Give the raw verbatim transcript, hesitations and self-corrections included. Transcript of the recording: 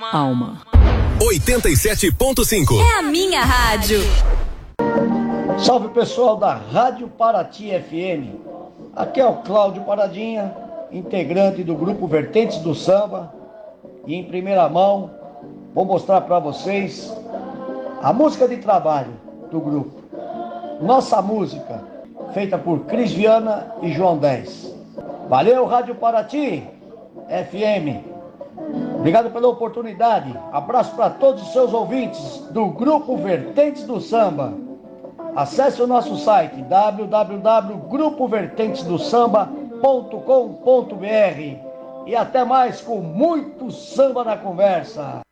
alma. oitenta e sete ponto cinco. É a minha rádio. Salve pessoal da Rádio Paraty F M. Aqui é o Cláudio Paradinha, integrante do grupo Vertentes do Samba. E em primeira mão vou mostrar para vocês a música de trabalho do grupo. Nossa música, feita por Cris Viana e João dez. Valeu, Rádio Paraty F M. Obrigado pela oportunidade. Abraço para todos os seus ouvintes do grupo Vertentes do Samba. Acesse o nosso site w w w ponto grupo vertentes do samba ponto com ponto b r e até mais com muito samba na conversa.